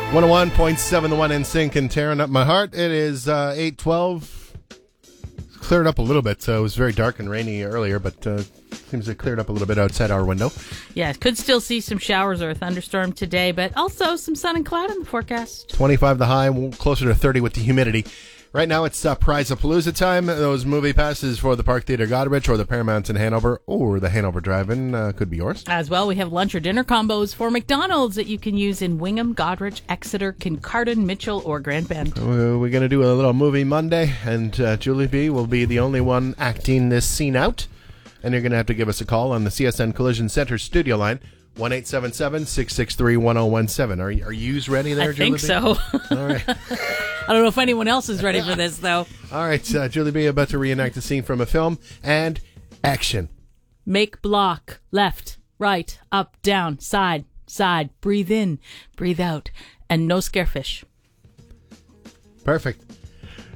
101.7 The One NSYNC and tearing up my heart. It is 8:12. Cleared up a little bit. So it was very dark and rainy earlier, but seems to have cleared up a little bit outside our window. Yeah, could still see some showers or a thunderstorm today, but also some sun and cloud in the forecast. 25 the high, closer to 30 with the humidity. Right now it's Prize-A-Palooza time. Those movie passes for the Park Theater Goderich or the Paramount in Hanover or the Hanover Drive-In could be yours. As well, we have lunch or dinner combos for McDonald's that you can use in Wingham, Goderich, Exeter, Kincardine, Mitchell, or Grand Bend. We're going to do a little movie Monday, and Julie B will be the only one acting this scene out. And you're going to have to give us a call on the CSN Collision Center studio line, 1-877-663-1017. Are you ready there, Julie B? I think so. All right. I don't know if anyone else is ready for this, though. All right, Julie B, about to reenact a scene from a film, and action. Make block, left, right, up, down, side, breathe in, breathe out, and no scarefish. Perfect.